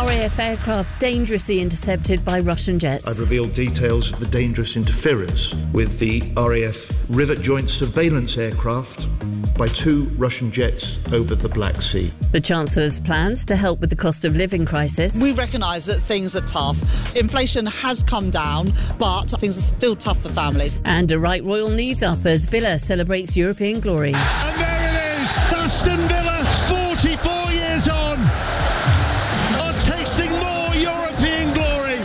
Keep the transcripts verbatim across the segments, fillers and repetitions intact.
R A F aircraft dangerously intercepted by Russian jets. I've revealed details of the dangerous interference with the R A F Rivet Joint surveillance aircraft by two Russian jets over the Black Sea. The Chancellor's plans to help with the cost of living crisis. We recognise that things are tough. Inflation has come down, but things are still tough for families. And a right royal knees up as Villa celebrates European glory. And there it is, Aston Villa, forty-four years on, are tasting more European glory.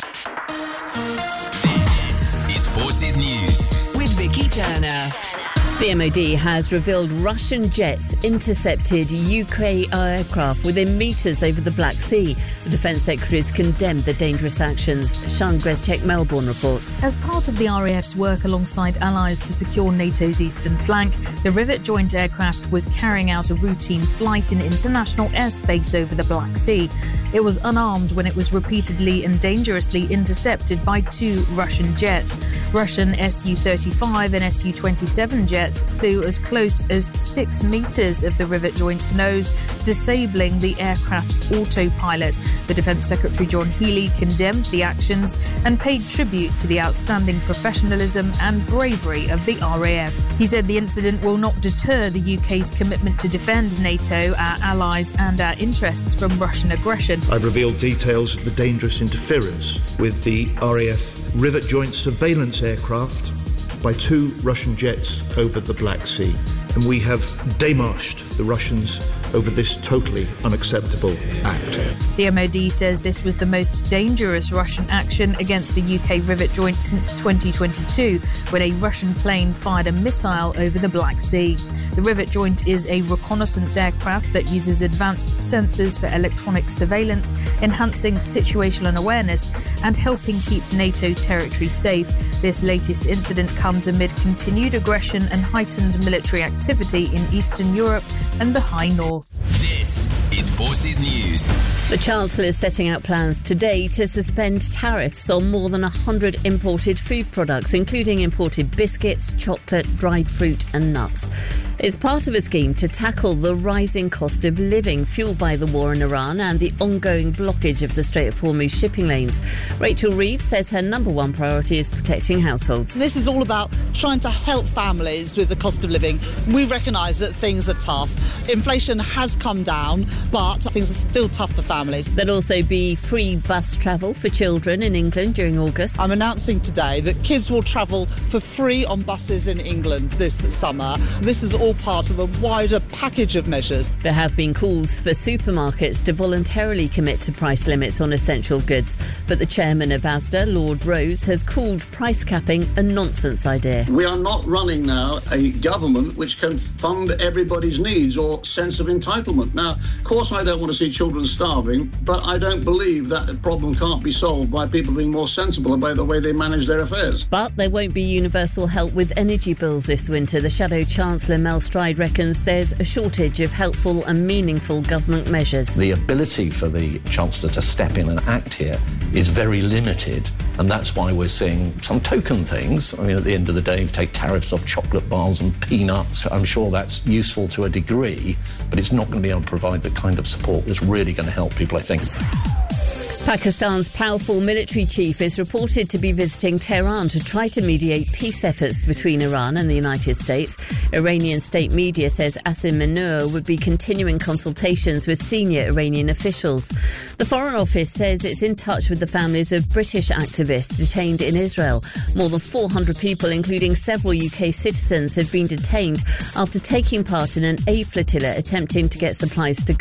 This is Forces News with Vicky Turner. The M O D has revealed Russian jets intercepted U K aircraft within metres over the Black Sea. The Defence Secretary has condemned the dangerous actions. Sian Greszczyk, Melbourne reports. As part of the R A F's work alongside allies to secure NATO's eastern flank, the Rivet Joint aircraft was carrying out a routine flight in international airspace over the Black Sea. It was unarmed when it was repeatedly and dangerously intercepted by two Russian jets. Russian S U thirty-five and S U twenty-seven jets flew as close as six metres of the Rivet Joint's nose, disabling the aircraft's autopilot. The Defence Secretary John Healey condemned the actions and paid tribute to the outstanding professionalism and bravery of the R A F. He said the incident will not deter the U K's commitment to defend NATO, our allies and our interests from Russian aggression. I've revealed details of the dangerous interference with the R A F Rivet Joint surveillance aircraft by two Russian jets over the Black Sea. And we have démarched the Russians over this totally unacceptable act. The M O D says this was the most dangerous Russian action against a U K Rivet Joint since twenty twenty-two, when a Russian plane fired a missile over the Black Sea. The Rivet Joint is a reconnaissance aircraft that uses advanced sensors for electronic surveillance, enhancing situational awareness and helping keep NATO territory safe. This latest incident comes amid continued aggression and heightened military activity in Eastern Europe and the High North. This is Forces News. The Chancellor is setting out plans today to suspend tariffs on more than one hundred imported food products, including imported biscuits, chocolate, dried fruit and nuts. It's part of a scheme to tackle the rising cost of living fuelled by the war in Iran and the ongoing blockage of the Strait of Hormuz shipping lanes. Rachel Reeves says her number one priority is protecting households. This is all about trying to help families with the cost of living. We recognise that things are tough. Inflation has come down, but things are still tough for families. There'll also be free bus travel for children in England during August. I'm announcing today that kids will travel for free on buses in England this summer. This is all part of a wider package of measures. There have been calls for supermarkets to voluntarily commit to price limits on essential goods, but the chairman of Asda, Lord Rose, has called price capping a nonsense idea. We are not running now a government which can fund everybody's needs or sense of entitlement. Now, of course, I don't want to see children starving, but I don't believe that the problem can't be solved by people being more sensible about the way they manage their affairs. But there won't be universal help with energy bills this winter. The Shadow Chancellor, Mel Stride, reckons there's a shortage of helpful and meaningful government measures. The ability for the Chancellor to step in and act here is very limited, and that's why we're seeing some token things. I mean, at the end of the day, take tariffs off chocolate bars and peanuts. I'm sure that's useful to a degree, but it's not going to be able to provide the kind of support that's really going to help people, I think. Pakistan's powerful military chief is reported to be visiting Tehran to try to mediate peace efforts between Iran and the United States. Iranian state media says Asim Munir would be continuing consultations with senior Iranian officials. The Foreign Office says it's in touch with the families of British activists detained in Israel. More than four hundred people, including several U K citizens, have been detained after taking part in an aid flotilla attempting to get supplies to